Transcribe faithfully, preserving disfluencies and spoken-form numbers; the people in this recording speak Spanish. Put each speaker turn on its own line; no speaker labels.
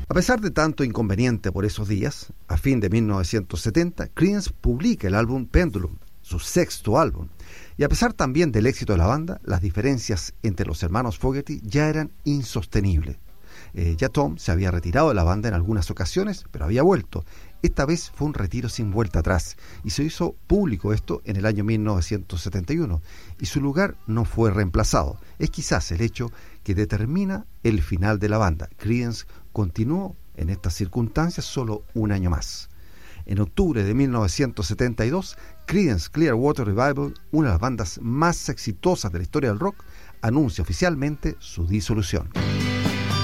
A pesar de tanto inconveniente por esos días, a fin de mil novecientos setenta, Creedence publica el álbum Pendulum, su sexto álbum, y a pesar también del éxito de la banda, las diferencias entre los hermanos Fogerty ya eran insostenibles. Eh, ya Tom se había retirado de la banda en algunas ocasiones, pero había vuelto. Esta vez fue un retiro sin vuelta atrás, y se hizo público esto en el año mil novecientos setenta y uno, y su lugar no fue reemplazado. Es quizás el hecho que determina el final de la banda. Creedence continuó en estas circunstancias solo un año más. En octubre de mil novecientos setenta y dos, Creedence Clearwater Revival, una de las bandas más exitosas de la historia del rock, anuncia oficialmente su disolución.